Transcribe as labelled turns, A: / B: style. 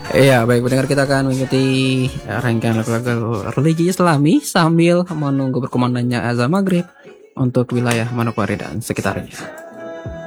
A: Iya, baik pendengar, kita akan mengikuti rangkaian lagu-lagu religi Islami sambil menunggu berkumandangnya azan maghrib untuk wilayah Manokwari dan sekitarnya.